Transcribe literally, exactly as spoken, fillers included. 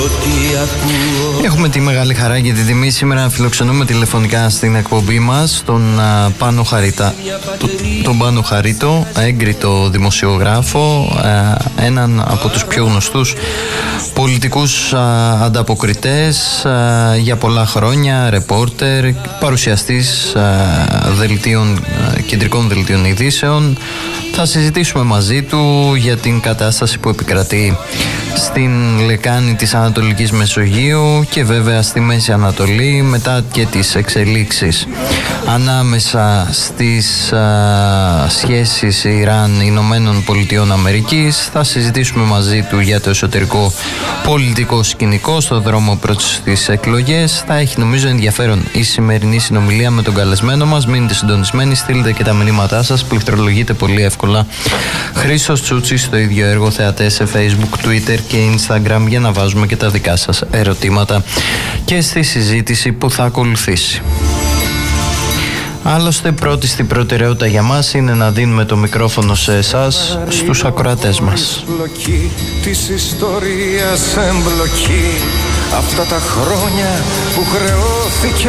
Έχουμε τη μεγάλη χαρά και τη τιμή σήμερα να φιλοξενούμε τηλεφωνικά στην εκπομπή μας τον α, Πάνο Χαρίτα, το, τον Πάνο Χαρίτο, έγκριτο δημοσιογράφο, α, έναν από τους πιο γνωστούς πολιτικούς α, ανταποκριτές α, για πολλά χρόνια, ρεπόρτερ, παρουσιαστής α, δελτίων, α, κεντρικών δελτίων ειδήσεων. Θα συζητήσουμε μαζί του για την κατάσταση που επικρατεί στην λεκάνη της Ανατολικής Μεσογείου και βέβαια στη Μέση Ανατολή, μετά και τις εξελίξεις ανάμεσα στις α, σχέσεις Ιράν-Ηνωμένων Πολιτειών Αμερικής. Θα συζητήσουμε μαζί του για το εσωτερικό πολιτικό σκηνικό στο δρόμο προς τις εκλογές. Θα έχει νομίζω ενδιαφέρον η σημερινή συνομιλία με τον καλεσμένο μας. Μείνετε συντονισμένοι, στείλτε και τα μηνύματά σας, πληκτρολογείτε πολύ εύκολα. Χρήστος Τσούτσης στο ίδιο έργο, θεατές σε Facebook, Twitter και Instagram για να βάζουμε και τα δικά σας ερωτήματα και στη συζήτηση που θα ακολουθήσει. Άλλωστε, πρώτη στην προτεραιότητα για μας είναι να δίνουμε το μικρόφωνο σε εσάς, στους ακροατές μας. Της ιστορίας εμπλοκή, αυτά τα χρόνια που χρεώθηκε